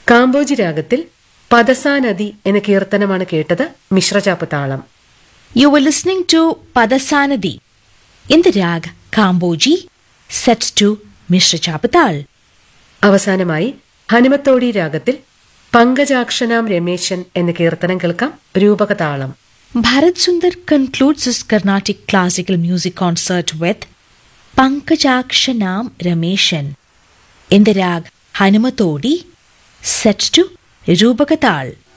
കാമ്പോജി രാഗത്തിൽ പദസാനദി എന്ന കീർത്തനമാണ് കേട്ടത്. മിശ്രചാപ്പ് താളം. You were listening to Padasanadi in the rag Kamboji, set to Mishra Chapatal. അവസാനമായി ഹനുമത്തോടി രാഗത്തിൽ പങ്കജാക്ഷനാം രമേശൻ എന്ന കീർത്തനം കേൾക്കാം. രൂപകതാളം. Bharat Sundar concludes his Carnatic classical music concert with Pankajakshanam Rameshan in the rag Hanumatodi, set to Rupakatal.